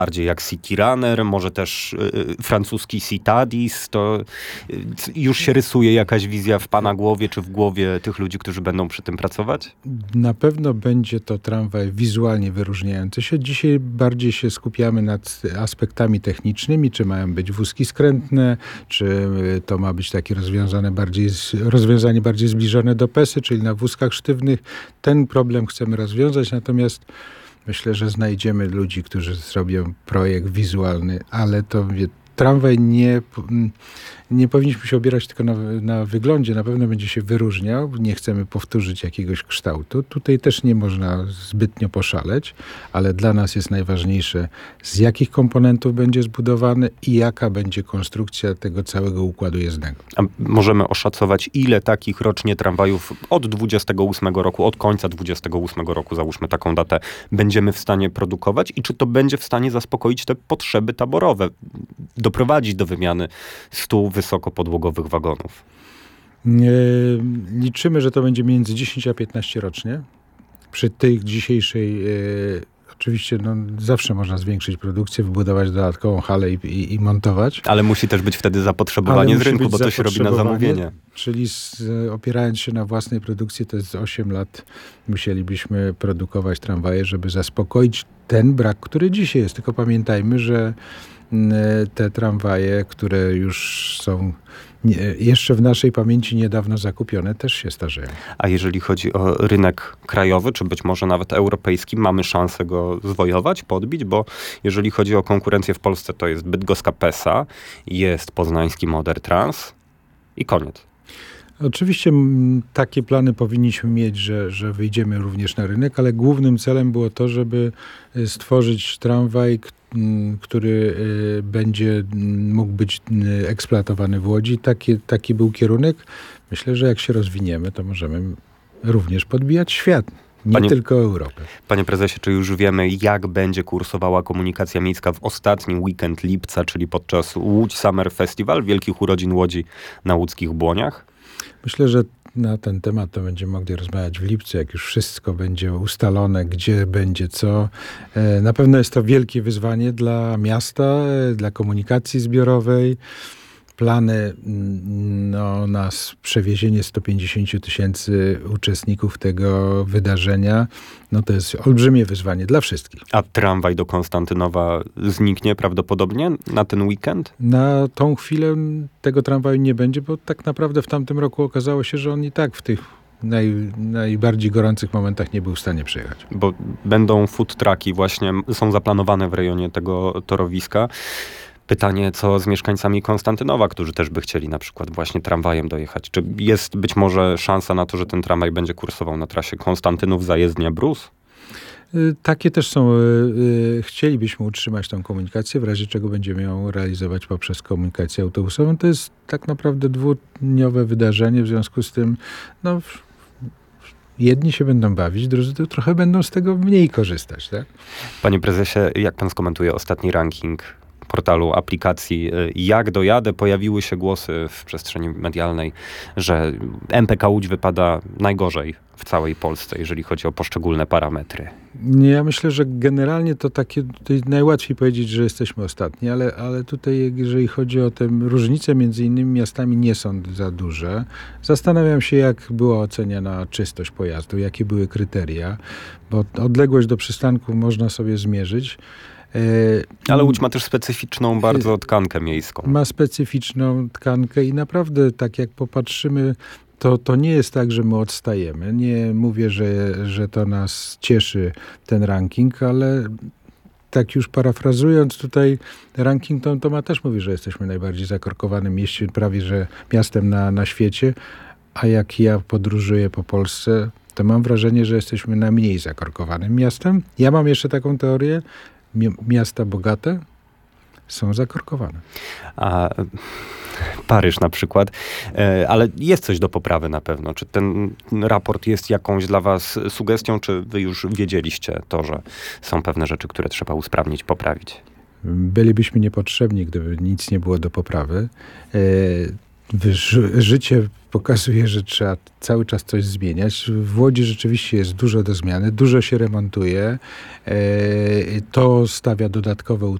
bardziej jak City Runner, może też francuski Citadis, to już się rysuje jakaś wizja w pana głowie, czy w głowie tych ludzi, którzy będą przy tym pracować? Na pewno będzie to tramwaj wizualnie wyróżniający się. Dzisiaj bardziej się skupiamy nad aspektami technicznymi, czy mają być wózki skrętne, czy to ma być takie rozwiązanie bardziej zbliżone do PESY, czyli na wózkach sztywnych. Ten problem chcemy rozwiązać, natomiast myślę, że znajdziemy ludzi, którzy zrobią projekt wizualny, ale to tramwaj nie powinniśmy się opierać tylko na wyglądzie. Na pewno będzie się wyróżniał. Nie chcemy powtórzyć jakiegoś kształtu. Tutaj też nie można zbytnio poszaleć, ale dla nas jest najważniejsze, z jakich komponentów będzie zbudowany i jaka będzie konstrukcja tego całego układu jezdnego. A możemy oszacować, ile takich rocznie tramwajów od 28 roku, od końca 28 roku, załóżmy taką datę, będziemy w stanie produkować i czy to będzie w stanie zaspokoić te potrzeby taborowe, doprowadzić do wymiany 100 wysokopodłogowych wagonów? Liczymy, że to będzie między 10 a 15 rocznie. Przy tej dzisiejszej, oczywiście zawsze można zwiększyć produkcję, wybudować dodatkową halę i montować. Ale musi też być wtedy zapotrzebowanie z rynku, bo to się robi na zamówienie. Czyli opierając się na własnej produkcji, to jest 8 lat, musielibyśmy produkować tramwaje, żeby zaspokoić ten brak, który dzisiaj jest. Tylko pamiętajmy, że te tramwaje, które już są jeszcze w naszej pamięci niedawno zakupione, też się starzeją. A jeżeli chodzi o rynek krajowy, czy być może nawet europejski, mamy szansę go zwojować, podbić? Bo jeżeli chodzi o konkurencję w Polsce, to jest bydgoska PESA, jest poznański Modertrans i koniec. Oczywiście takie plany powinniśmy mieć, że wyjdziemy również na rynek, ale głównym celem było to, żeby stworzyć tramwaj, który będzie mógł być eksploatowany w Łodzi. Taki był kierunek. Myślę, że jak się rozwiniemy, to możemy również podbijać świat. Nie tylko Europę. Panie prezesie, czy już wiemy, jak będzie kursowała komunikacja miejska w ostatni weekend lipca, czyli podczas Łódź Summer Festival, Wielkich Urodzin Łodzi na łódzkich Błoniach? Myślę, że na ten temat to będziemy mogli rozmawiać w lipcu, jak już wszystko będzie ustalone, gdzie będzie co. Na pewno jest to wielkie wyzwanie dla miasta, dla komunikacji zbiorowej. Plany na przewiezienie 150 tysięcy uczestników tego wydarzenia, to jest olbrzymie wyzwanie dla wszystkich. A tramwaj do Konstantynowa zniknie prawdopodobnie na ten weekend? Na tą chwilę tego tramwaju nie będzie, bo tak naprawdę w tamtym roku okazało się, że on i tak w tych najbardziej gorących momentach nie był w stanie przyjechać. Bo będą food trucki właśnie, są zaplanowane w rejonie tego torowiska. Pytanie, co z mieszkańcami Konstantynowa, którzy też by chcieli na przykład właśnie tramwajem dojechać. Czy jest być może szansa na to, że ten tramwaj będzie kursował na trasie Konstantynów-Zajezdnia-Brus? Takie też są. Chcielibyśmy utrzymać tą komunikację, w razie czego będziemy ją realizować poprzez komunikację autobusową. To jest tak naprawdę dwudniowe wydarzenie, w związku z tym jedni się będą bawić, drudzy to trochę będą z tego mniej korzystać. Tak? Panie prezesie, jak pan skomentuje ostatni ranking portalu aplikacji Jak dojadę? Pojawiły się głosy w przestrzeni medialnej, że MPK Łódź wypada najgorzej w całej Polsce, jeżeli chodzi o poszczególne parametry. Ja myślę, że generalnie to najłatwiej powiedzieć, że jesteśmy ostatni, ale tutaj, jeżeli chodzi o te różnice między innymi miastami, nie są za duże. Zastanawiam się, jak była oceniana czystość pojazdu, jakie były kryteria, bo odległość do przystanku można sobie zmierzyć. Ale Łódź ma też specyficzną bardzo tkankę miejską. Ma specyficzną tkankę i naprawdę tak jak popatrzymy, to nie jest tak, że my odstajemy. Nie mówię, że to nas cieszy ten ranking, ale tak już parafrazując tutaj ranking, to ma też mówi, że jesteśmy najbardziej zakorkowanym mieście, prawie że miastem na świecie, a jak ja podróżuję po Polsce, to mam wrażenie, że jesteśmy najmniej zakorkowanym miastem. Ja mam jeszcze taką teorię, miasta bogate są zakorkowane. A Paryż na przykład, ale jest coś do poprawy na pewno. Czy ten raport jest jakąś dla was sugestią, czy wy już wiedzieliście to, że są pewne rzeczy, które trzeba usprawnić, poprawić? Bylibyśmy niepotrzebni, gdyby nic nie było do poprawy. Życie pokazuje, że trzeba cały czas coś zmieniać. W Łodzi rzeczywiście jest dużo do zmiany, dużo się remontuje. To stawia dodatkowe